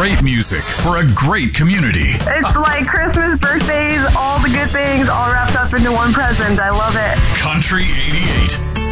great music for a great community. It's like Christmas, birthdays, all the good things all wrapped up into one present. I love it. Country 88.